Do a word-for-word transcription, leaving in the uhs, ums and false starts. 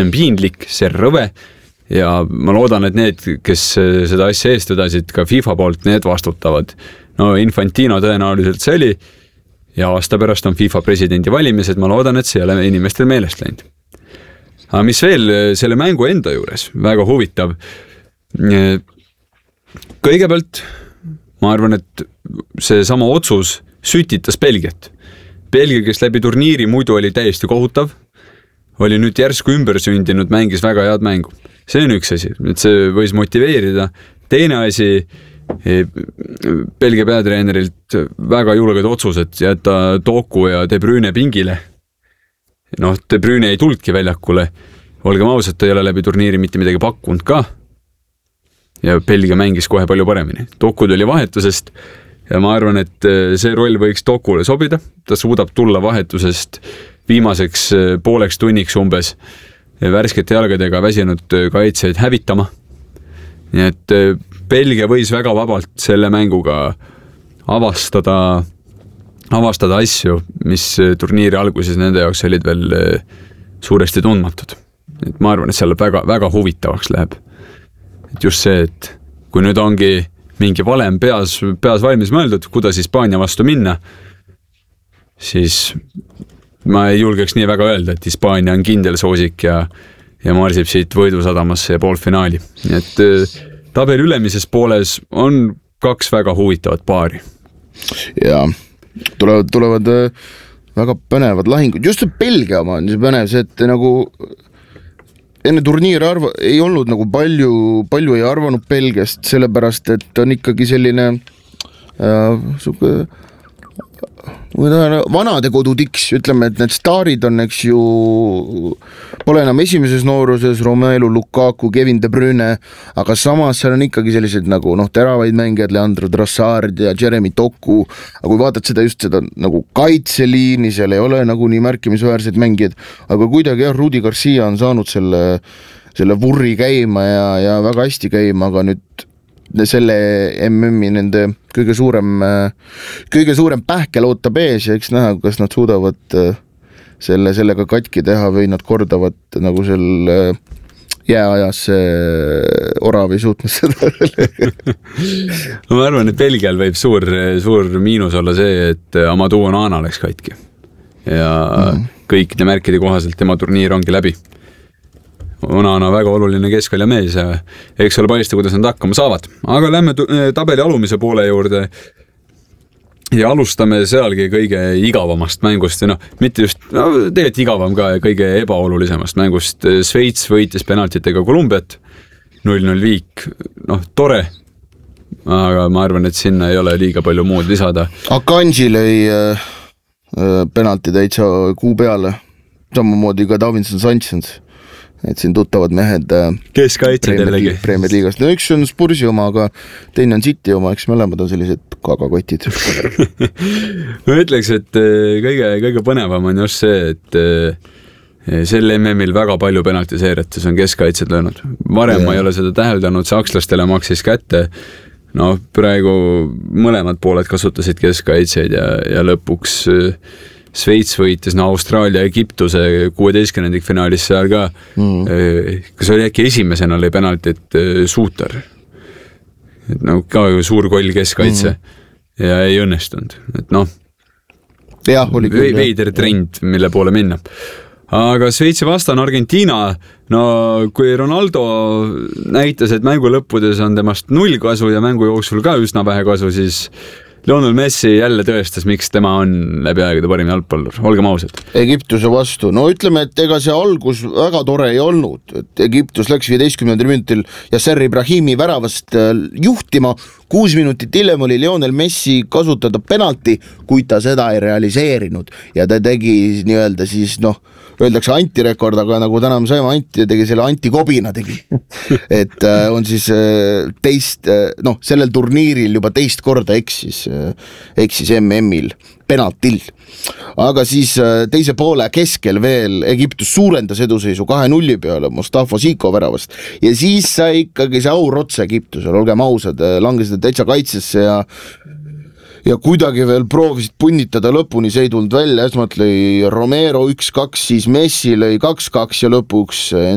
on piinlik, see on rõve ja ma loodan, et need, kes seda asja eest vedasid ka FIFA poolt, need vastutavad. No Infantino tõenäoliselt see oli ja aasta pärast on FIFA presidendi valimised, ma loodan, et see ei ole inimestel meelest läinud. Aga mis veel selle mängu enda juures, väga huvitav. Kõigepealt ma arvan, et see sama otsus sütitas Belgiat. Belgia, kes läbi turniiri muidu oli täiesti kohutav, oli nüüd järsku ümber sündinud, mängis väga head mängu. See on üks asi, et see võis motiveerida. Teine asi, Belgia peatreenerilt väga julged otsused jätta Doku ja De Bruyne pingile. Noh, De Bruyne ei tulnudki väljakule. Olgem ausad, ta ei ole läbi turniiri mitte midagi pakkunud ka. Ja Belgia mängis kohe palju paremini. Doku tuli vahetusest ja ma arvan, et see roll võiks Dokule sobida. Ta suudab tulla vahetusest viimaseks pooleks tunniks umbes värskete jalgadega väsinud kaitseid hävitama. Nii et Belgia võis väga vabalt selle mänguga avastada, avastada asju, mis turniiri alguses nende jaoks olid veel suuresti tundmatud. Et ma arvan, et seal väga, väga huvitavaks läheb. Et just see, et kui nüüd ongi mingi valem peas, peas valmis mõeldud, kuidas Hispaania vastu minna, siis ma ei julgeks nii väga öelda, et Hispaania on kindel soosik ja, ja marsib siit võidusadamasse ja poolfinaali. Nii et tabeli ülemises pooles on kaks väga huvitavat paari. Ja tulevad, tulevad väga põnevad lahingud. Just see Belgia oma on see põnev, see, et nagu enne turniiri arva, ei olnud nagu palju, palju ei arvanud Belgiast, sellepärast, et on ikkagi selline äh, suke, vanade kodutiks, ütleme, et need staarid on, eks ju, pole enam esimeses nooruses, Romelu Lukaku, Kevin De Bruyne, aga samas seal on ikkagi sellised nagu, noh, teravaid mängijad, Leandro Trossard ja Jeremy Doku, aga kui vaatad seda just seda nagu kaitseliini, seal ei ole nagu nii märkimisväärseid mängijad, aga kuidagi jah, Rudi Garcia on saanud selle, selle vurri käima ja, ja väga hästi käima, aga nüüd selle M M-i nende kõige suurem, kõige suurem pähkel ootab ees ja eks näha, kas nad suudavad selle, sellega katki teha või nad kordavad nagu selle jääajas orav ei suutnud seda. Ma arvan, et Belgial võib suur, suur miinus olla see, et Amadou Onana läks katki ja mm. kõikide märkide kohaselt tema turniir ongi läbi. Onana väga oluline keskvälja mees ja eks ole paista, kuidas nad hakkama saavad. Aga lähme tabeli alumise poole juurde ja alustame sealgi kõige igavamast mängust. No, mitte just, no, tegelikult igavam ka kõige ebaolulisemast mängust. Sveits võitis penaltitega Kolumbiat, null null viik, noh, tore, aga ma arvan, et sinna ei ole liiga palju muud lisada. Akanji lõi äh, penalti täitsa kuu peale, samamoodi ka Davinson Sanchez. Et siin tuttavad mehed kes kaitsed jällegi Premier Liigast. No üks on Spursi oma, aga teine on City oma, eks mõlemad on sellised kagakotid. Ma ütleks, et kõige, kõige põnevam on just see, et sel M M-il väga palju penaltiseeriates on keskkaitsed löönud. Varem ja. Ma ei ole seda täheldanud, sakslastele maksis kätte. No praegu mõlemad pooled kasutasid keskkaitseid ja, ja lõpuks Sveits võitis, no Austraalia, Egiptuse kuueteistkümnendik finaalis seal ka, mm. kas oli äkki esimesena oli penaltit Suuter. Et no ka suur koll keskkaitse mm. ja ei õnnestunud. Et noh, ja, oli küll, veider trend, mille poole minna. Aga Sveitsi vastan Argentiina, no kui Ronaldo näitas, et mängu lõppudes on temast null kasu ja mängu jooksul ka üsna vähe kasu, siis Lionel Messi jälle tõestas, miks tema on läbi aegade parim jalgpallur. Olgem ausad. Egiptuse vastu. No ütleme, et ega see algus väga tore ei olnud. Et Egiptus läks viieteistkümnendal minutil Yasser Ibrahimi väravast juhtima. Kuus minutit hiljem oli Lionel Messi kasutada penalti, kuid ta seda ei realiseerinud. Ja ta tegi nii-öelda siis, noh, öeldakse antirekord, aga nagu täna me saime, anti tegi selle antikobina tegi. Et äh, on siis äh, teist, äh, noh, sellel turniiril juba teist korda eksis, äh, eksis M M-il, penaltil. Aga siis äh, teise poole keskel veel Egiptus suurendas eduseisu kahe nulli peale Mustafa Siko väravast. Ja siis sai ikkagi see aur otsa Egiptusel, olgem ausad, langesid täitsa kaitsesse ja ja kuidagi veel proovisid punnitada lõpuni, see ei tulnud välja, esmalt lõi Romero üks kaks, siis Messi lõi kaks kaks ja lõpuks